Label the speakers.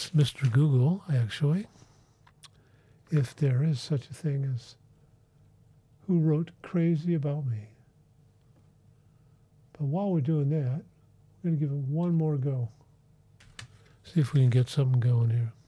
Speaker 1: ask Mr. Google, actually, if there is such a thing as who wrote Crazy About Me. But while we're doing that, we're going to give it one more go. See if we can get something going here.